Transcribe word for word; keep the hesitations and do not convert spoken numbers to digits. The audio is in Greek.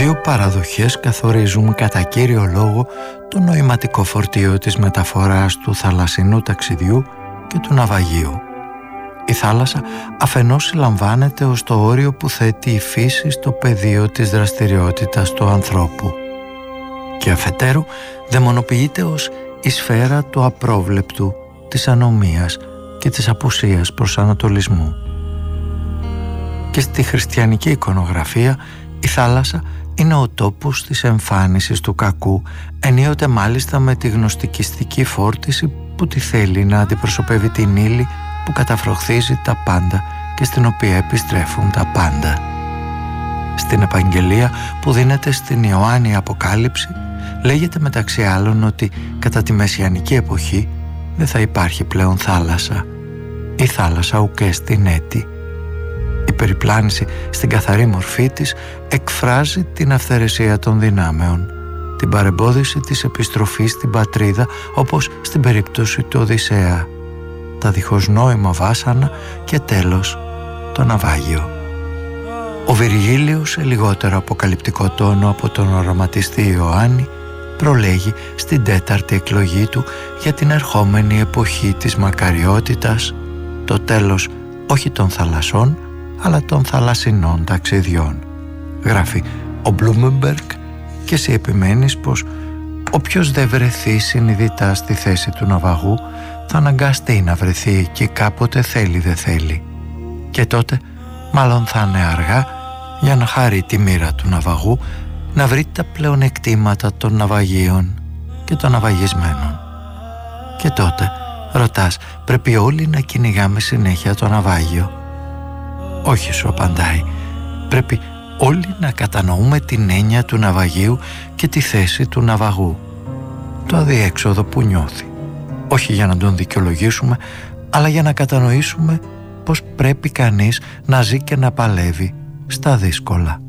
δύο παραδοχές καθορίζουν κατά κύριο λόγο το νοηματικό φορτίο της μεταφοράς του θαλασσινού ταξιδιού και του ναυαγίου. Η θάλασσα αφενός συλλαμβάνεται ως το όριο που θέτει η φύση στο πεδίο της δραστηριότητας του ανθρώπου και αφετέρου δαιμονοποιείται ως η σφαίρα του απρόβλεπτου, της ανομίας και της απουσίας προσανατολισμού. Και στη χριστιανική εικονογραφία η θάλασσα είναι ο τόπος της εμφάνισης του κακού, ενίοτε μάλιστα με τη γνωστικιστική φόρτιση που τη θέλει να αντιπροσωπεύει την ύλη που καταφροχθίζει τα πάντα και στην οποία επιστρέφουν τα πάντα. Στην επαγγελία που δίνεται στην Ιωάννη Αποκάλυψη λέγεται μεταξύ άλλων ότι κατά τη Μεσιανική εποχή δεν θα υπάρχει πλέον θάλασσα. Η θάλασσα ουκέ στην έτη. Η περιπλάνηση στην καθαρή μορφή της εκφράζει την αυθαιρεσία των δυνάμεων, την παρεμπόδιση της επιστροφής στην πατρίδα όπως στην περίπτωση του Οδυσσέα, τα δίχως νόημα βάσανα και τέλος το ναυάγιο. Ο Βυργίλιος, σε λιγότερο αποκαλυπτικό τόνο από τον οραματιστή Ιωάννη, προλέγει στην τέταρτη εκλογή του για την ερχόμενη εποχή της μακαριότητας, το τέλος όχι των θαλασσών αλλά των θαλασσινών ταξιδιών. Γράφει ο Μπλούμεμπεργκ και εσύ επιμένεις πως όποιος δεν βρεθεί συνειδητά στη θέση του ναυαγού θα αναγκαστεί να βρεθεί εκεί κάποτε θέλει δεν θέλει, και τότε μάλλον θα είναι αργά για να χαρεί τη μοίρα του ναυαγού να βρει τα πλεονεκτήματα των ναυαγίων και των ναυαγισμένων. Και τότε ρωτάς, πρέπει όλοι να κυνηγάμε συνέχεια το ναυάγιο? Όχι, σου απαντάει, πρέπει όλοι να κατανοούμε την έννοια του ναυαγίου και τη θέση του ναυαγού, το αδιέξοδο που νιώθει, όχι για να τον δικαιολογήσουμε, αλλά για να κατανοήσουμε πως πρέπει κανείς να ζει και να παλεύει στα δύσκολα.